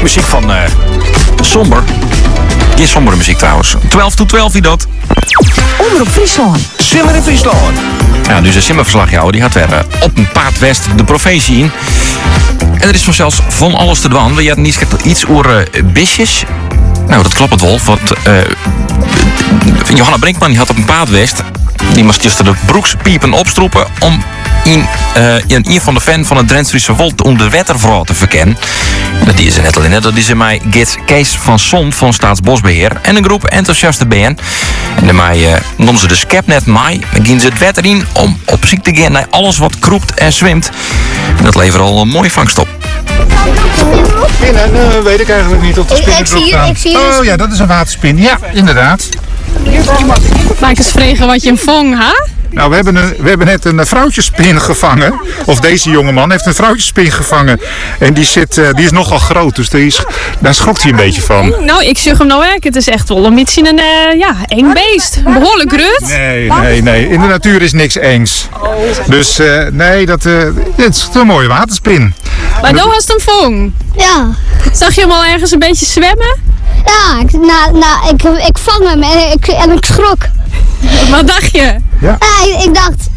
muziek van Somber. Geen sombere muziek trouwens. 12 to 12 wie dat. Omroep Friesland. Simmer in Friesland. Ja, dus een simmerverslagjouwer die gaat weer op een paard west de provincie in. En er is vanzelfs van alles te doen. We hadden iets over bisjes. Nou, dat klopt het wel. Want Johanna Brinkman die had op een paard west. Die moest tussen de broekspiepen opstroepen om in een van de fan van het Drents-Friese Wold om de wettervrouw te verkennen. Dat is er net al in. Dat is in mij Kees van Son van Staatsbosbeheer en een groep enthousiaste BN. En daarmee noemen ze de Skepnet Mai. Dan gaan ze het wetter in om op zoek te gaan naar alles wat kroept en zwemt. En dat levert al een mooie vangst op. Spinnen, weet ik eigenlijk niet of de spinnen ik zie hier. Oh ja, dat is een waterspin. Ja, inderdaad. Maak eens vregen wat je hem vong, hè? Nou, we hebben net een vrouwtjespin gevangen. Of deze jongeman heeft een vrouwtjespin gevangen. En die is nogal groot, dus daar schokt hij een beetje van. Nou, ik zeg hem nou echt. Het is echt wel een beetje een eng beest. Behoorlijk rut. Nee. In de natuur is niks engs. Dus nee, het is een mooie waterspin. Maar nou hast hem vong. Ja. Zag je hem al ergens een beetje zwemmen? Ja, ik vang hem en ik schrok. Wat dacht je? Ja. Ik dacht,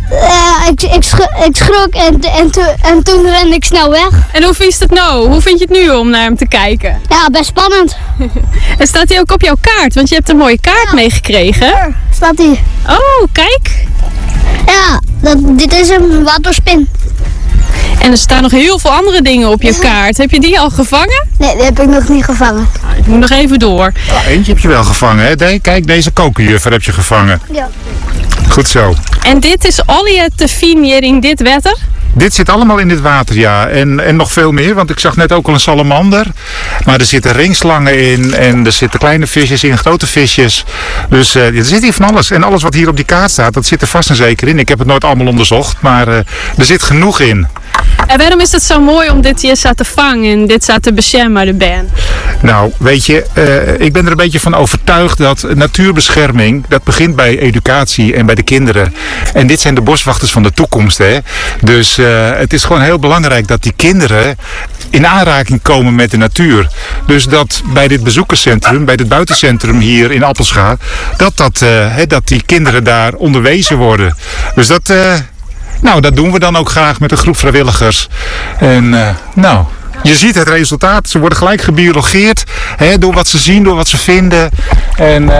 ik schrok en toen rende ik snel weg. En hoe is het nou? Hoe vind je het nu om naar hem te kijken? Ja, best spannend. En staat hij ook op jouw kaart? Want je hebt een mooie kaart meegekregen. Staat hij? Oh, kijk. Ja, dit is een waterspin. En er staan nog heel veel andere dingen op je kaart. Heb je die al gevangen? Nee, die heb ik nog niet gevangen. Ik moet nog even door. Eentje heb je wel gevangen, hè? Kijk, deze kokenjuffer heb je gevangen. Ja. Goed zo. En dit is al je te zien hier in dit wetter? Dit zit allemaal in dit water, ja. En nog veel meer, want ik zag net ook al een salamander. Maar er zitten ringslangen in en er zitten kleine visjes in, grote visjes. Dus er zit hier van alles. En alles wat hier op die kaart staat, dat zit er vast en zeker in. Ik heb het nooit allemaal onderzocht, maar er zit genoeg in. En waarom is het zo mooi om dit hier zo te vangen en dit zo te beschermen, de Ben? Nou, weet je, ik ben er een beetje van overtuigd dat natuurbescherming, dat begint bij educatie en bij de kinderen. En dit zijn de boswachters van de toekomst, hè. Dus het is gewoon heel belangrijk dat die kinderen in aanraking komen met de natuur. Dus dat bij dit bezoekerscentrum, bij dit buitencentrum hier in Appelscha, dat die kinderen daar onderwezen worden. Dus dat doen we dan ook graag met een groep vrijwilligers. En je ziet het resultaat. Ze worden gelijk gebiologeerd, door wat ze zien, door wat ze vinden. En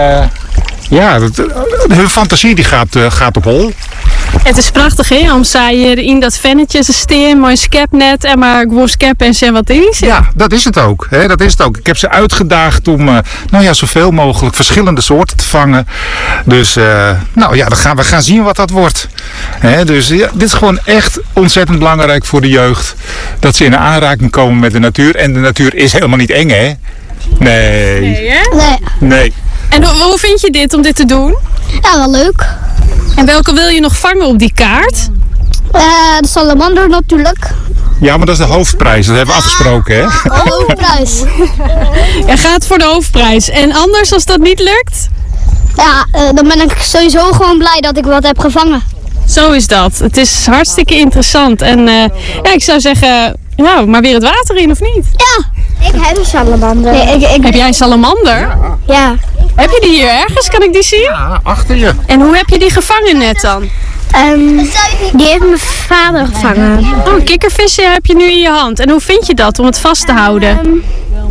hun fantasie die gaat op hol. Het is prachtig, hè? Om zij hier in dat vennetje te steen, mooi skepnet en maar gewoon skep en zijn wat is. Ja, dat is het ook. Dat is het ook. Ik heb ze uitgedaagd om zoveel mogelijk verschillende soorten te vangen. Dus we gaan zien wat dat wordt. Dus ja, dit is gewoon echt ontzettend belangrijk voor de jeugd. Dat ze in aanraking komen met de natuur. En de natuur is helemaal niet eng, hè? Nee. Nee, hè? Nee. En hoe vind je dit om dit te doen? Ja, wel leuk. En welke wil je nog vangen op die kaart? De salamander natuurlijk. Ja, maar dat is de hoofdprijs. Dat hebben we afgesproken, hè? Hoofdprijs. Jij gaat voor de hoofdprijs. En anders, als dat niet lukt? Ja, dan ben ik sowieso gewoon blij dat ik wat heb gevangen. Zo is dat. Het is hartstikke interessant. En ik zou zeggen, maar weer het water in, of niet? Ja. Ik heb een salamander. Nee, Heb jij een salamander? Ja. Heb je die hier ergens? Kan ik die zien? Ja, achter je. En hoe heb je die gevangen net dan? Die heeft mijn vader gevangen. Oh, een kikkervisje heb je nu in je hand. En hoe vind je dat om het vast te houden?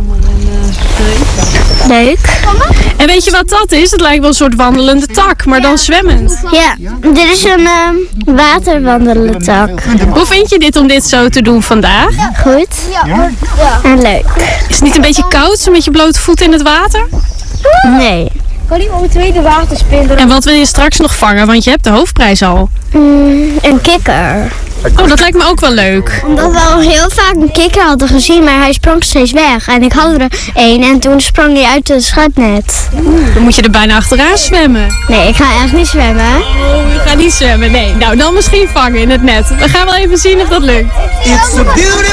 Leuk. En weet je wat dat is? Het lijkt wel een soort wandelende tak, maar dan zwemmend. Ja, dit is een waterwandelende tak. Hoe vind je dit om dit zo te doen vandaag? Goed. Ja. En leuk. Is het niet een beetje koud, zo met je blote voeten in het water? Nee. Kan die om een tweede waterspin? En wat wil je straks nog vangen? Want je hebt de hoofdprijs al. Een kikker. Oh, dat lijkt me ook wel leuk. Omdat we al heel vaak een kikker hadden gezien, maar hij sprong steeds weg. En ik had er één en toen sprong hij uit het schutnet. Dan moet je er bijna achteraan zwemmen. Nee, ik ga echt niet zwemmen. Oh, je gaat niet zwemmen. Nee, nou dan misschien vangen in het net. We gaan wel even zien of dat lukt.